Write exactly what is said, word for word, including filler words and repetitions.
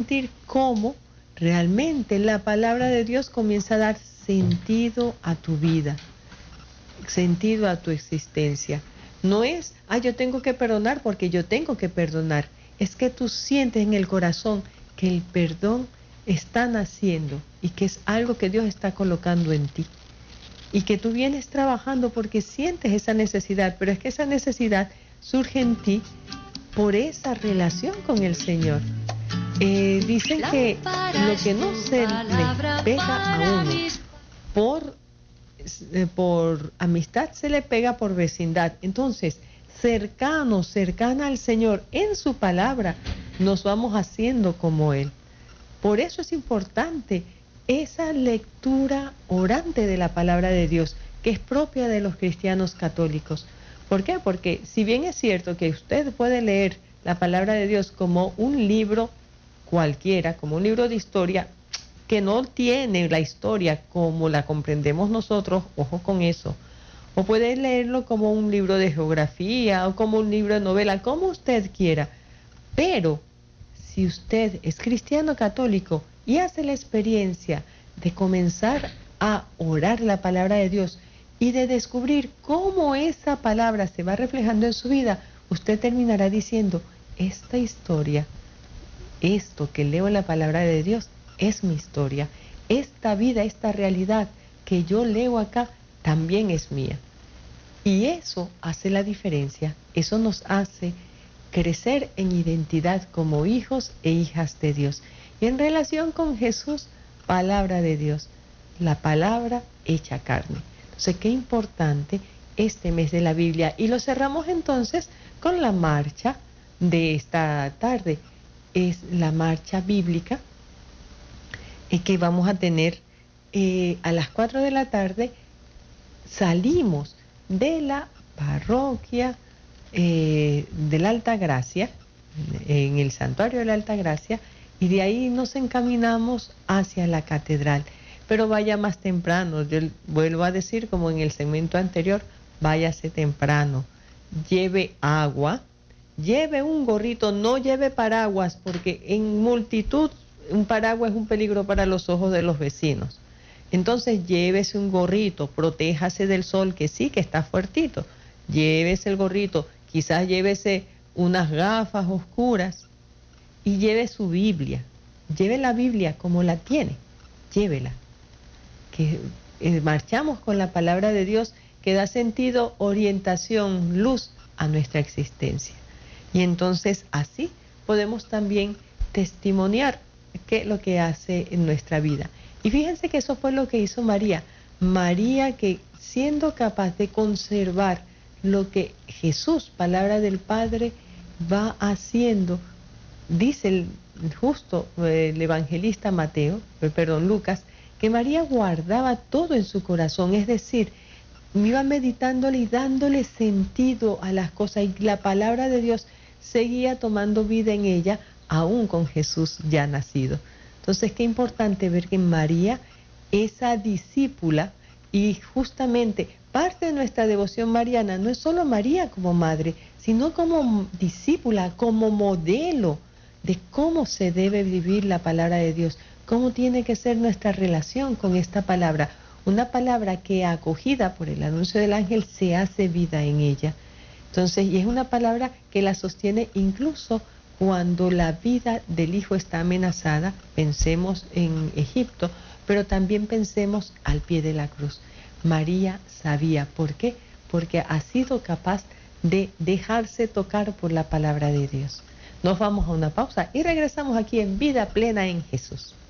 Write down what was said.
sentir cómo realmente la palabra de Dios comienza a dar sentido a tu vida, sentido a tu existencia. No es, ah, yo tengo que perdonar porque yo tengo que perdonar. Es que tú sientes en el corazón que el perdón está naciendo y que es algo que Dios está colocando en ti. Y que tú vienes trabajando porque sientes esa necesidad, pero es que esa necesidad surge en ti por esa relación con el Señor. Eh, dicen que lo que no se le pega a uno por, eh, por amistad, se le pega por vecindad. Entonces, cercano, cercana al Señor, en su palabra, nos vamos haciendo como Él. Por eso es importante esa lectura orante de la palabra de Dios, que es propia de los cristianos católicos. ¿Por qué? Porque si bien es cierto que usted puede leer la palabra de Dios como un libro cualquiera, como un libro de historia, que no tiene la historia como la comprendemos nosotros, ojo con eso, o puede leerlo como un libro de geografía o como un libro de novela, como usted quiera, pero si usted es cristiano católico y hace la experiencia de comenzar a orar la palabra de Dios y de descubrir cómo esa palabra se va reflejando en su vida, usted terminará diciendo, esta historia, esto que leo en la palabra de Dios, es mi historia. Esta vida, esta realidad que yo leo acá, también es mía. Y eso hace la diferencia. Eso nos hace crecer en identidad como hijos e hijas de Dios. Y en relación con Jesús, palabra de Dios, la palabra hecha carne. Entonces, qué importante este mes de la Biblia. Y lo cerramos entonces con la marcha de esta tarde. Es la marcha bíblica eh, que vamos a tener eh, a las cuatro de la tarde. Salimos de la parroquia eh, de la Alta Gracia, en el santuario de la Alta Gracia, y de ahí nos encaminamos hacia la catedral. Pero vaya más temprano, yo vuelvo a decir como en el segmento anterior, váyase temprano, lleve agua, lleve un gorrito, no lleve paraguas, porque en multitud un paraguas es un peligro para los ojos de los vecinos. Entonces llévese un gorrito, protéjase del sol, que sí, que está fuertito, llévese el gorrito, quizás llévese unas gafas oscuras y lleve su Biblia, lleve la Biblia como la tiene, llévela, que eh, marchamos con la palabra de Dios que da sentido, orientación, luz a nuestra existencia. Y entonces así podemos también testimoniar qué es lo que hace en nuestra vida. Y fíjense que eso fue lo que hizo María. María, que siendo capaz de conservar lo que Jesús, palabra del Padre, va haciendo, dice el justo el evangelista Mateo, perdón, Lucas, que María guardaba todo en su corazón, es decir, iba meditándole y dándole sentido a las cosas, y la palabra de Dios seguía tomando vida en ella, aún con Jesús ya nacido. Entonces, qué importante ver que María, esa discípula, y justamente parte de nuestra devoción mariana no es solo María como madre, sino como discípula, como modelo de cómo se debe vivir la palabra de Dios, cómo tiene que ser nuestra relación con esta palabra, una palabra que acogida por el anuncio del ángel se hace vida en ella. Entonces, y es una palabra que la sostiene incluso cuando la vida del hijo está amenazada. Pensemos en Egipto, pero también pensemos al pie de la cruz. María sabía, ¿por qué? Porque ha sido capaz de dejarse tocar por la palabra de Dios. Nos vamos a una pausa y regresamos aquí en Vida Plena en Jesús.